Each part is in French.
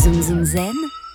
Zoom Zoom Zen,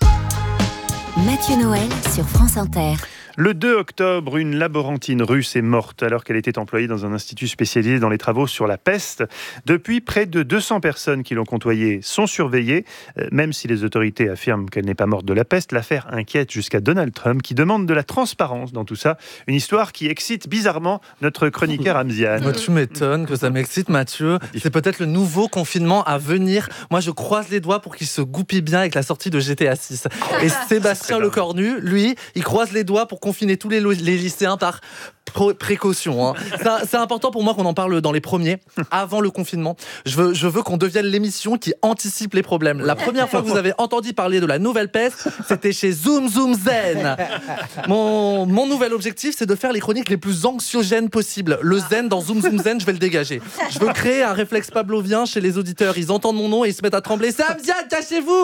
Mathieu Noël sur France Inter. Le 2 octobre, une laborantine russe est morte alors qu'elle était employée dans un institut spécialisé dans les travaux sur la peste. Depuis, près de 200 personnes qui l'ont côtoyée sont surveillées. Même si les autorités affirment qu'elle n'est pas morte de la peste, l'affaire inquiète jusqu'à Donald Trump qui demande de la transparence dans tout ça. Une histoire qui excite bizarrement notre chroniqueur Amziane. Moi, tu m'étonnes que ça m'excite, Mathieu. C'est peut-être le nouveau confinement à venir. Moi, je croise les doigts pour qu'il se goupille bien avec la sortie de GTA 6. Et Sébastien Lecornu, lui, il croise les doigts pour confiner tous les lycéens par précaution. Hein. C'est important pour moi qu'on en parle dans les premiers, avant le confinement. Je veux qu'on devienne l'émission qui anticipe les problèmes. La première fois que vous avez entendu parler de la nouvelle peste, c'était chez Zoom Zoom Zen. Mon nouvel objectif, c'est de faire les chroniques les plus anxiogènes possibles. Le zen dans Zoom Zoom Zen, je vais le dégager. Je veux créer un réflexe pavlovien chez les auditeurs. Ils entendent mon nom et ils se mettent à trembler. C'est Amziane, cachez-vous.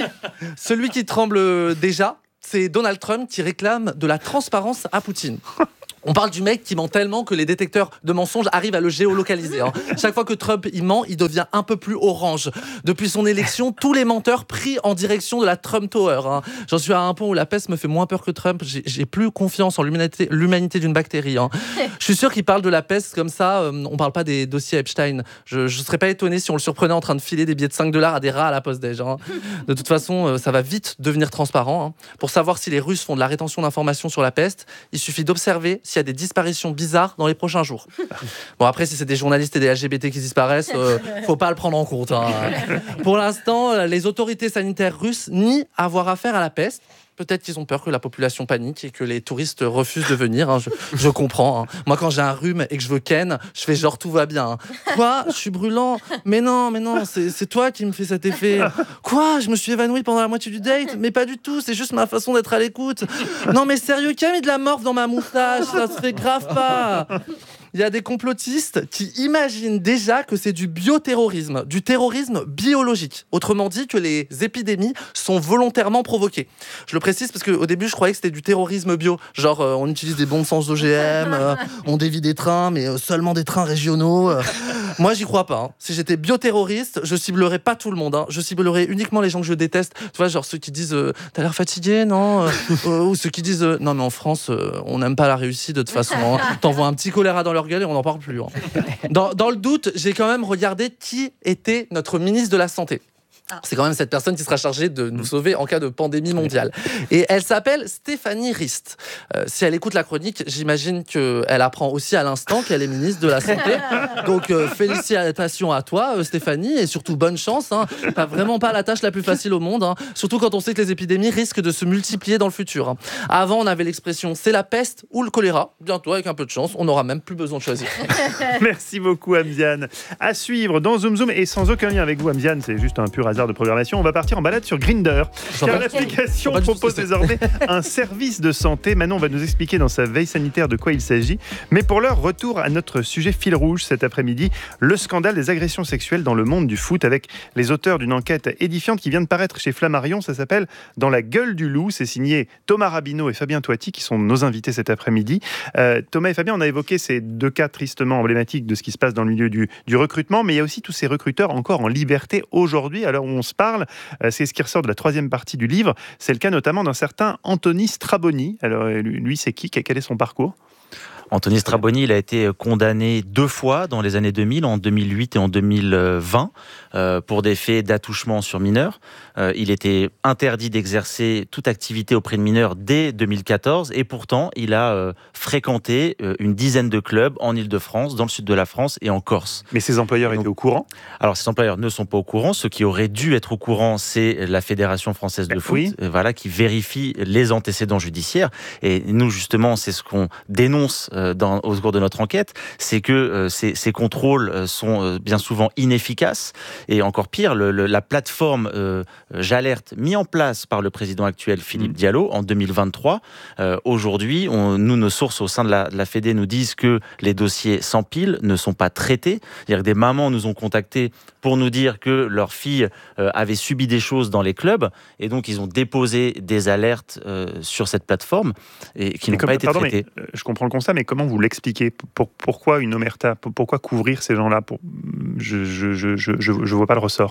Celui qui tremble déjà, c'est Donald Trump qui réclame de la transparence à Poutine. On parle du mec qui ment tellement que les détecteurs de mensonges arrivent à le géolocaliser. Hein. Chaque fois que Trump il ment, il devient un peu plus orange. Depuis son élection, tous les menteurs prient en direction de la Trump Tower. Hein. J'en suis à un point où la peste me fait moins peur que Trump. J'ai plus confiance en l'humanité d'une bactérie. Hein. Je suis sûr qu'il parle de la peste comme ça. On parle pas des dossiers Epstein. Je serais pas étonné si on le surprenait en train de filer des billets de $5 à des rats à la poste déj. Hein. De toute façon, ça va vite devenir transparent. Hein. Pour savoir si les Russes font de la rétention d'informations sur la peste, il suffit d'observer s'il y a des disparitions bizarres dans les prochains jours. Bon, après, si c'est des journalistes et des LGBT qui disparaissent, faut pas le prendre en compte. Hein. Pour l'instant, les autorités sanitaires russes nient avoir affaire à la peste. Peut-être qu'ils ont peur que la population panique et que les touristes refusent de venir. Hein. Je comprends. Hein. Moi, quand j'ai un rhume et que je veux ken, je fais genre tout va bien. Hein. Quoi ? Je suis brûlant ? Mais non, c'est toi qui me fais cet effet. Quoi ? Je me suis évanoui pendant la moitié du date ? Mais pas du tout, c'est juste ma façon d'être à l'écoute. Non mais sérieux, qui a mis de la morphe dans ma moustache ? Ça se fait grave pas. Il y a des complotistes qui imaginent déjà que c'est du bioterrorisme, du terrorisme biologique. Autrement dit, que les épidémies sont volontairement provoquées. Je le précise parce qu'au début, je croyais que c'était du terrorisme bio. Genre, on utilise des bombes sans OGM, on dévie des trains, mais seulement des trains régionaux. Moi, j'y crois pas. Hein. Si j'étais bioterroriste, je ciblerais pas tout le monde. Hein. Je ciblerais uniquement les gens que je déteste. Tu vois, genre ceux qui disent « T'as l'air fatigué, non ?» Ou ceux qui disent « Non, mais en France, on n'aime pas la réussite de toute façon. Hein. T'envoies un petit choléra dans leur gueule et on n'en parle plus. Hein. » Dans le doute, j'ai quand même regardé qui était notre ministre de la Santé. C'est quand même cette personne qui sera chargée de nous sauver en cas de pandémie mondiale. Et elle s'appelle Stéphanie Rist. Si elle écoute la chronique, j'imagine qu'elle apprend aussi à l'instant qu'elle est ministre de la Santé. Donc félicitations à toi, Stéphanie, et surtout bonne chance. Hein. T'as vraiment pas la tâche la plus facile au monde. Hein. Surtout quand on sait que les épidémies risquent de se multiplier dans le futur. Hein. Avant, on avait l'expression « c'est la peste ou le choléra ». Bientôt, avec un peu de chance, on n'aura même plus besoin de choisir. Merci beaucoup, Amziane. À suivre dans Zoom Zoom, et sans aucun lien avec vous, Amziane, c'est juste un pur hasard de programmation. On va partir en balade sur Grindr, car l'application propose désormais un service de santé. Manon va nous expliquer dans sa veille sanitaire de quoi il s'agit. Mais pour l'heure, retour à notre sujet fil rouge cet après-midi, le scandale des agressions sexuelles dans le monde du foot, avec les auteurs d'une enquête édifiante qui vient de paraître chez Flammarion. Ça s'appelle « Dans la gueule du loup ». C'est signé Thomas Rabineau et Fabien Toiti qui sont nos invités cet après-midi. Thomas et Fabien, on a évoqué ces deux cas tristement emblématiques de ce qui se passe dans le milieu du recrutement, mais il y a aussi tous ces recruteurs encore en liberté aujourd'hui, à l'heure où on se parle. C'est ce qui ressort de la troisième partie du livre. C'est le cas notamment d'un certain Anthony Straboni. Alors lui, c'est qui ? Quel est son parcours ? Anthony Straboni, il a été condamné 2 fois dans les années 2000, en 2008 et en 2020, pour des faits d'attouchement sur mineurs. Il était interdit d'exercer toute activité auprès de mineurs dès 2014, et pourtant, il a fréquenté une dizaine de clubs en Île-de-France, dans le sud de la France et en Corse. Mais ses employeurs étaient au courant ? Alors, ses employeurs ne sont pas au courant. Ceux qui auraient dû être au courant, c'est la Fédération française de foot, oui. Qui vérifie les antécédents judiciaires. Et nous, justement, c'est ce qu'on dénonce au cours de notre enquête, c'est que ces contrôles sont bien souvent inefficaces. Et encore pire, la plateforme J'alerte, mis en place par le président actuel Philippe Diallo en 2023. Aujourd'hui, nos sources au sein de la Fédé nous disent que les dossiers s'empilent, ne sont pas traités. C'est-à-dire que des mamans nous ont contactés pour nous dire que leur fille avait subi des choses dans les clubs, et donc ils ont déposé des alertes sur cette plateforme et qui n'ont pas été traitées. Je comprends le constat, mais comment vous l'expliquez ? Pourquoi une omerta ? Pourquoi couvrir ces gens-là ? Je vois pas le ressort.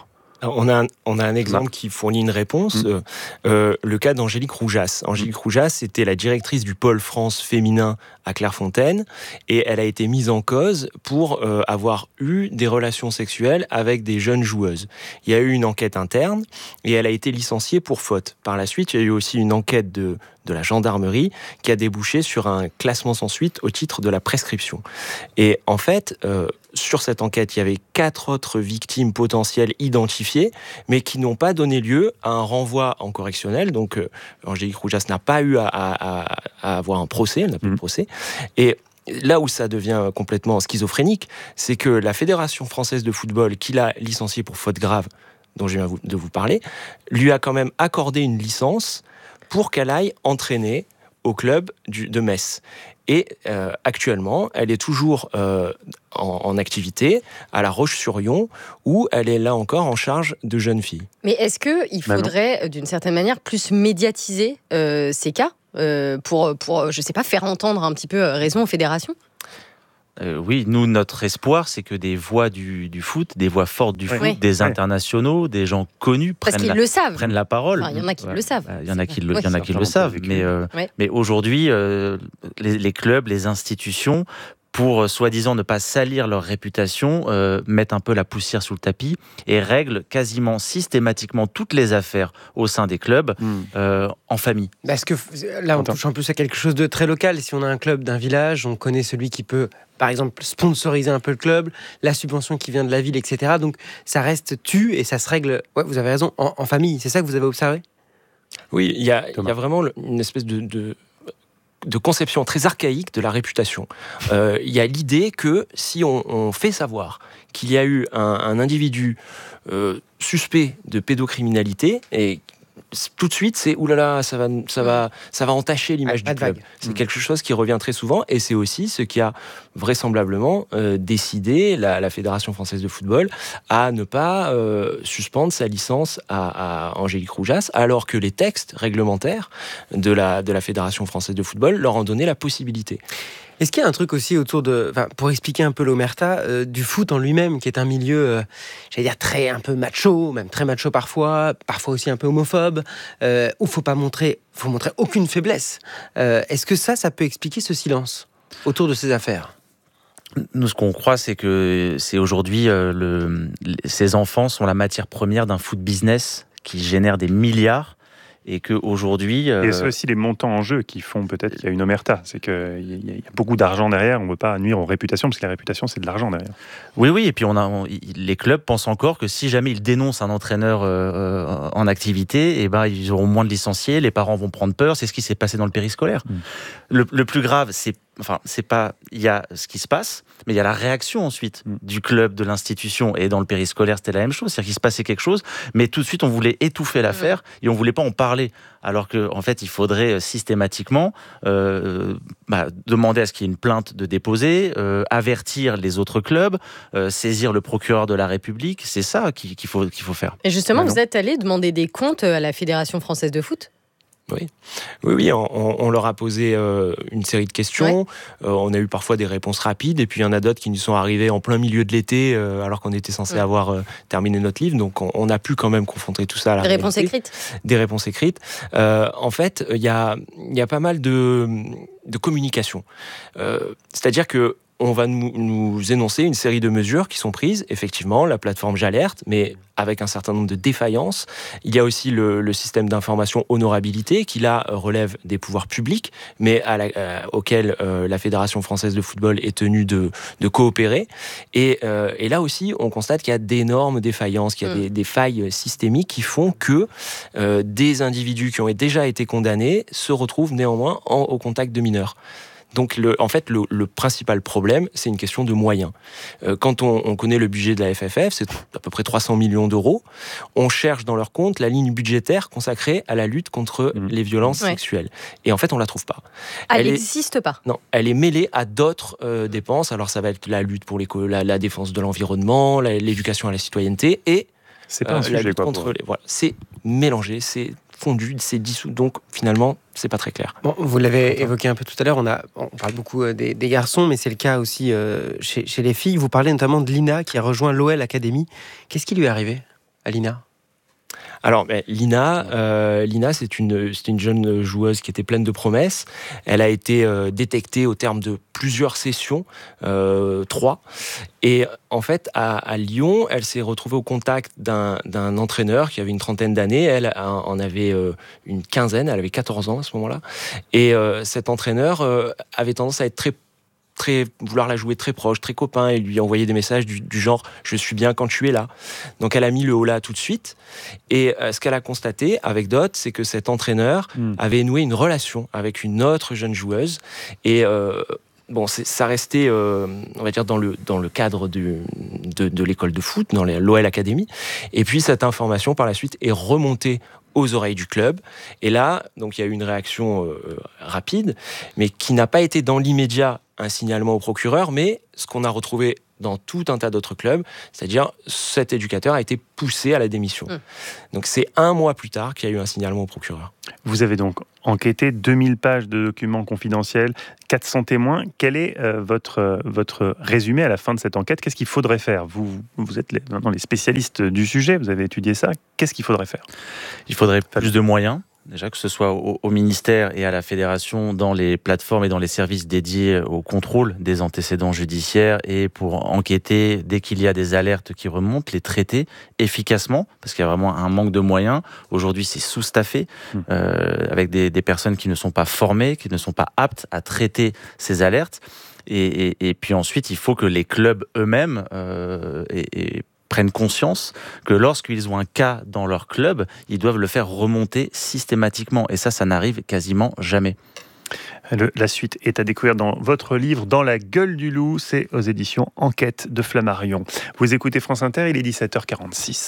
On a un exemple qui fournit une réponse. Le cas d'Angélique Roujas. Angélique Roujas était la directrice du pôle France féminin à Clairefontaine et elle a été mise en cause pour avoir eu des relations sexuelles avec des jeunes joueuses. Il y a eu une enquête interne et elle a été licenciée pour faute. Par la suite, il y a eu aussi une enquête de la gendarmerie qui a débouché sur un classement sans suite au titre de la prescription. Et en fait, sur cette enquête, il y avait 4 autres victimes potentielles identifiées, mais qui n'ont pas donné lieu à un renvoi en correctionnel. Donc, Angélique Roujas n'a pas eu à avoir un procès, elle n'a pas eu de procès. Et là où ça devient complètement schizophrénique, c'est que la Fédération française de football, qui l'a licenciée pour faute grave, dont je viens de vous parler, lui a quand même accordé une licence pour qu'elle aille entraîner au club de Metz. Et actuellement, elle est toujours en activité à La Roche-sur-Yon, où elle est là encore en charge de jeunes filles. Mais est-ce qu'il faudrait, d'une certaine manière, plus médiatiser ces cas pour, je ne sais pas, faire entendre un petit peu raison aux fédérations ? Oui, nous, notre espoir, c'est que des voix du foot, des voix fortes du foot, des internationaux, des gens connus prennent la parole. Il y en a qui le savent. Il y en a qui le savent. Mais aujourd'hui, les clubs, les institutions, pour soi-disant ne pas salir leur réputation, mettent un peu la poussière sous le tapis et règlent quasiment systématiquement toutes les affaires au sein des clubs en famille. Parce que là, on touche en plus à quelque chose de très local. Si on a un club d'un village, on connaît celui qui peut, par exemple, sponsoriser un peu le club, la subvention qui vient de la ville, etc. Donc ça reste et ça se règle, vous avez raison, en famille. C'est ça que vous avez observé ? Oui, il y a vraiment une espèce de conception très archaïque de la réputation. Il y a l'idée que si on fait savoir qu'il y a eu un individu suspect de pédocriminalité, et tout de suite c'est oulala, ça va entacher l'image du club. C'est quelque chose qui revient très souvent, et c'est aussi ce qui a vraisemblablement décidé la Fédération française de football à ne pas suspendre sa licence à Angélique Roujas, alors que les textes réglementaires de la Fédération française de football leur ont donné la possibilité. Est-ce qu'il y a un truc aussi autour pour expliquer un peu l'omerta du foot en lui-même, qui est un milieu, j'allais dire, un peu macho, même très macho parfois aussi un peu homophobe, où il faut montrer aucune faiblesse. Est-ce que ça peut expliquer ce silence autour de ces affaires ? Nous, ce qu'on croit, c'est que c'est aujourd'hui, ces enfants sont la matière première d'un foot business qui génère des milliards. Et qu'aujourd'hui... Et c'est aussi les montants en jeu qui font peut-être qu'il y a une omerta. C'est qu'il y a beaucoup d'argent derrière, on ne veut pas nuire aux réputations, parce que la réputation, c'est de l'argent derrière. Oui, et puis les clubs pensent encore que si jamais ils dénoncent un entraîneur en activité, ils auront moins de licenciés, les parents vont prendre peur, c'est ce qui s'est passé dans le périscolaire. Le plus grave, il y a ce qui se passe, mais il y a la réaction ensuite du club, de l'institution. Et dans le périscolaire, c'était la même chose. C'est-à-dire qu'il se passait quelque chose, mais tout de suite, on voulait étouffer l'affaire et on ne voulait pas en parler. Alors qu'en fait, il faudrait systématiquement demander à ce qu'il y ait une plainte de déposer, avertir les autres clubs, saisir le procureur de la République. C'est ça qu'il faut faire. Et justement, vous êtes allé demander des comptes à la Fédération française de foot ? Oui, on leur a posé une série de questions. On a eu parfois des réponses rapides, et puis il y en a d'autres qui nous sont arrivées en plein milieu de l'été, alors qu'on était censé avoir terminé notre livre. Donc on a pu quand même confronter tout ça à la réalité. Des réponses écrites. En fait, il y a pas mal de communication. C'est-à-dire que on va nous énoncer une série de mesures qui sont prises. Effectivement, la plateforme J'alerte, mais avec un certain nombre de défaillances. Il y a aussi le système d'information Honorabilité, qui là relève des pouvoirs publics, mais auquel la Fédération française de football est tenue de coopérer. Et là aussi, on constate qu'il y a d'énormes défaillances, qu'il y a des failles systémiques qui font que des individus qui ont déjà été condamnés se retrouvent néanmoins au contact de mineurs. Donc, en fait, le principal problème, c'est une question de moyens. Quand on connaît le budget de la FFF, c'est à peu près 300 millions d'euros. On cherche dans leur compte la ligne budgétaire consacrée à la lutte contre les violences sexuelles. Et en fait, on la trouve pas. Elle n'existe pas. Non, elle est mêlée à d'autres dépenses. Alors, ça va être la lutte pour la défense de l'environnement, l'éducation à la citoyenneté et c'est pas un sujet contre c'est mélangé, c'est fondu, c'est dissous. Donc, finalement, c'est pas très clair. Bon, vous l'avez évoqué un peu tout à l'heure, on parle beaucoup des garçons, mais c'est le cas aussi chez les filles. Vous parlez notamment de Lina qui a rejoint l'OL Academy. Qu'est-ce qui lui est arrivé ? Alina? Alors, Lina, c'est une jeune joueuse qui était pleine de promesses. Elle a été détectée au terme de plusieurs sessions, 3. Et en fait, à Lyon, elle s'est retrouvée au contact d'un entraîneur qui avait une trentaine d'années. Elle en avait une quinzaine, elle avait 14 ans à ce moment-là. Et cet entraîneur avait tendance à être vouloir la jouer très proche, très copain, et lui envoyer des messages du genre « je suis bien quand tu es là ». Donc elle a mis le holà tout de suite, et ce qu'elle a constaté avec Dot, c'est que cet entraîneur avait noué une relation avec une autre jeune joueuse, et ça restait, on va dire, dans le cadre de l'école de foot, dans l'OL Academy, et puis cette information par la suite est remontée aux oreilles du club. Et là, donc, il y a eu une réaction rapide, mais qui n'a pas été dans l'immédiat un signalement au procureur, mais ce qu'on a retrouvé dans tout un tas d'autres clubs, c'est-à-dire cet éducateur a été poussé à la démission. Donc c'est 1 mois plus tard qu'il y a eu un signalement au procureur. Vous avez donc enquêté 2000 pages de documents confidentiels, 400 témoins. Quel est votre résumé à la fin de cette enquête? Qu'est-ce qu'il faudrait faire? Vous êtes les spécialistes du sujet, vous avez étudié ça. Qu'est-ce qu'il faudrait faire? Il faudrait plus de moyens. Déjà, que ce soit au ministère et à la fédération, dans les plateformes et dans les services dédiés au contrôle des antécédents judiciaires, et pour enquêter dès qu'il y a des alertes qui remontent, les traiter efficacement, parce qu'il y a vraiment un manque de moyens. Aujourd'hui, c'est sous-staffé, avec des personnes qui ne sont pas formées, qui ne sont pas aptes à traiter ces alertes. Et puis ensuite, il faut que les clubs eux-mêmes prennent conscience que lorsqu'ils ont un cas dans leur club, ils doivent le faire remonter systématiquement. Et ça n'arrive quasiment jamais. La suite est à découvrir dans votre livre « Dans la gueule du loup ». C'est aux éditions Enquête de Flammarion. Vous écoutez France Inter, il est 17h46.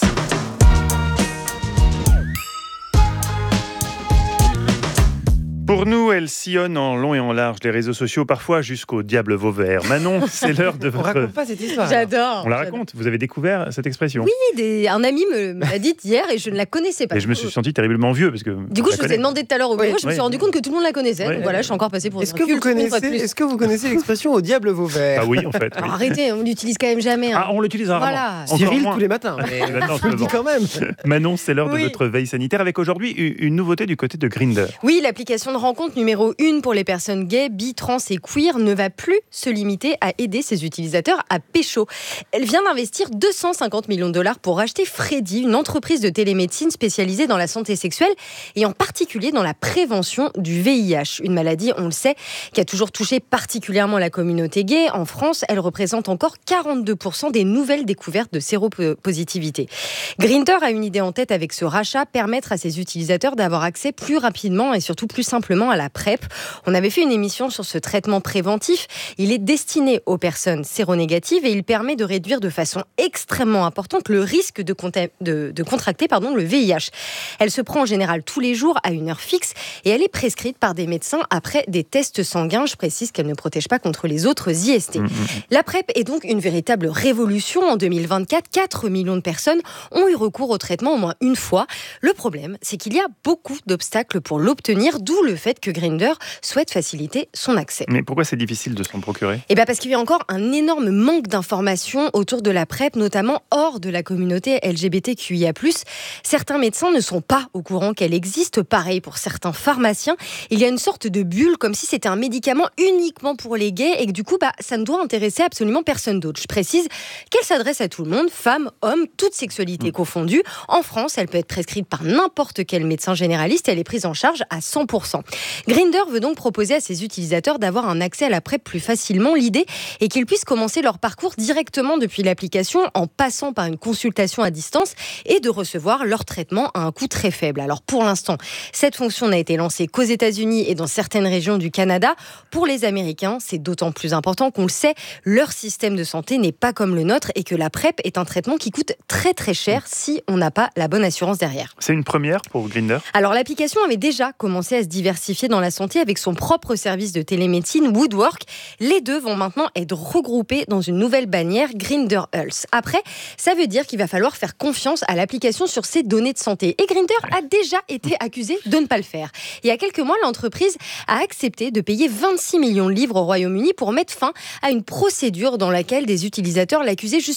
Pour nous, elle sillonne en long et en large les réseaux sociaux, parfois jusqu'au diable Vauvert. Manon, c'est l'heure de votre... On raconte pas cette histoire. J'adore. On la raconte. Vous avez découvert cette expression? Oui, un ami me l'a dite hier et je ne la connaissais pas. Et je me suis senti terriblement vieux parce que... Du coup, je vous ai demandé tout à l'heure au bureau, je me suis rendu compte que tout le monde la connaissait. Donc voilà, je suis encore passée pour Est-ce que vous connaissez l'expression au diable Vauvert? Ah oui, en fait. Alors, arrêtez, on l'utilise quand même jamais. Ah, on l'utilise rarement. Voilà. Cyril tous les matins. Mais je le dis quand même. Manon, c'est l'heure de votre veille sanitaire avec aujourd'hui une nouveauté du côté de Grindr. Oui, l'application de rencontre numéro 1 pour les personnes gays, bi, trans et queer ne va plus se limiter à aider ses utilisateurs à pécho. Elle vient d'investir 250 millions de dollars pour racheter Freddy, une entreprise de télémédecine spécialisée dans la santé sexuelle et en particulier dans la prévention du VIH. Une maladie, on le sait, qui a toujours touché particulièrement la communauté gay. En France, elle représente encore 42% des nouvelles découvertes de séropositivité. Grindr a une idée en tête avec ce rachat, permettre à ses utilisateurs d'avoir accès plus rapidement et surtout plus simplement à la PrEP. On avait fait une émission sur ce traitement préventif. Il est destiné aux personnes séronégatives et il permet de réduire de façon extrêmement importante le risque de contracter le VIH. Elle se prend en général tous les jours à une heure fixe et elle est prescrite par des médecins après des tests sanguins. Je précise qu'elle ne protège pas contre les autres IST. La PrEP est donc une véritable révolution. En 2024, 4 millions de personnes ont eu recours au traitement au moins une fois. Le problème, c'est qu'il y a beaucoup d'obstacles pour l'obtenir, d'où le fait que Grindr souhaite faciliter son accès. Mais pourquoi c'est difficile de s'en procurer? Parce qu'il y a encore un énorme manque d'informations autour de la PrEP, notamment hors de la communauté LGBTQIA+. Certains médecins ne sont pas au courant qu'elle existe. Pareil pour certains pharmaciens. Il y a une sorte de bulle, comme si c'était un médicament uniquement pour les gays et que du coup, ça ne doit intéresser absolument personne d'autre. Je précise qu'elle s'adresse à tout le monde, femmes, hommes, toutes sexualités confondues. En France, elle peut être prescrite par n'importe quel médecin généraliste. Elle est prise en charge à 100%. Grindr veut donc proposer à ses utilisateurs d'avoir un accès à la PrEP plus facilement. L'idée est qu'ils puissent commencer leur parcours directement depuis l'application en passant par une consultation à distance et de recevoir leur traitement à un coût très faible. Alors pour l'instant, cette fonction n'a été lancée qu'aux États-Unis et dans certaines régions du Canada. Pour les Américains, c'est d'autant plus important qu'on le sait, leur système de santé n'est pas comme le nôtre et que la PrEP est un traitement qui coûte très très cher si on n'a pas la bonne assurance derrière. C'est une première pour Grindr? Alors l'application avait déjà commencé à se diversifier dans la santé avec son propre service de télémédecine Woodwork. Les deux vont maintenant être regroupés dans une nouvelle bannière, Grindr Health. Après, ça veut dire qu'il va falloir faire confiance à l'application sur ses données de santé. Et Grindr a déjà été accusé de ne pas le faire. Il y a quelques mois, l'entreprise a accepté de payer 26 millions de livres au Royaume-Uni pour mettre fin à une procédure dans laquelle des utilisateurs l'accusaient justement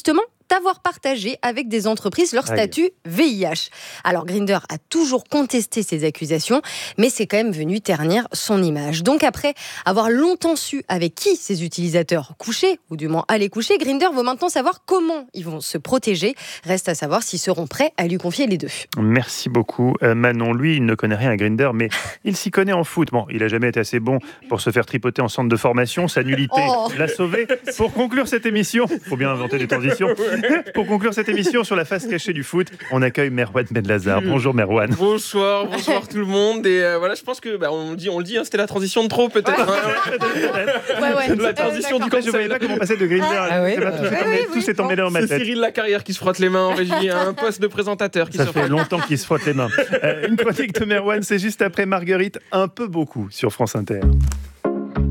avoir partagé avec des entreprises leur statut VIH. Alors Grindr a toujours contesté ces accusations, mais c'est quand même venu ternir son image. Donc après avoir longtemps su avec qui ses utilisateurs couchaient, ou du moins allaient coucher, Grindr veut maintenant savoir comment ils vont se protéger. Reste à savoir s'ils seront prêts à lui confier les deux. Merci beaucoup. Manon, lui, il ne connaît rien à Grindr, mais il s'y connaît en foot. Bon, il n'a jamais été assez bon pour se faire tripoter en centre de formation. Sa nullité l'a sauvé. Pour conclure cette émission, il faut bien inventer des transitions. Pour conclure cette émission sur la face cachée du foot, on accueille Merwan Benlazar. Bonjour Merwan. Bonsoir tout le monde. Et voilà, je pense que on le dit, c'était la transition de trop peut-être. La transition du camp. Je ne voyais pas comment passer de Grindr. Tout s'est emmêlé dans ma tête. C'est Cyril Lacarrière qui se frotte les mains en régie à un poste de présentateur. Ça fait longtemps qu'il se frotte les mains. Une chronique de Merwan, c'est juste après Marguerite, un peu beaucoup sur France Inter.